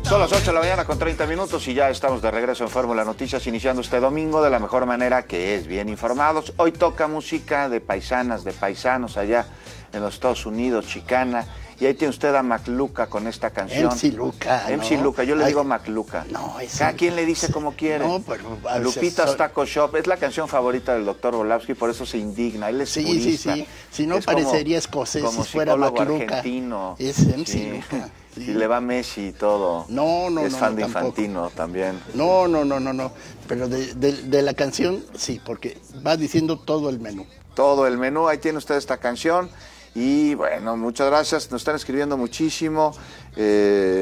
Son las 8 de la mañana con 30 minutos y ya estamos de regreso en Fórmula Noticias, iniciando este domingo de la mejor manera, que es bien informados. Hoy toca música de paisanas, de paisanos allá en los Estados Unidos, chicana. Y ahí tiene usted a Macluca con esta canción. MC Luca, ¿no? MC Luca, yo le digo Macluca. No, es... Cada quien le dice como quiere. No, pero... Lupita's Taco Shop es la canción favorita del doctor Volavsky, por eso se indigna. Él es purista. Sí. Si no es parecería escocés como si fuera Macluca. argentino. Es MC Luca. Sí. Y le va Messi y todo. No. Es fan de tampoco. Infantino también. No. Pero de la canción, sí, porque va diciendo todo el menú. Todo el menú, ahí tiene usted esta canción. Y bueno, muchas gracias, nos están escribiendo muchísimo.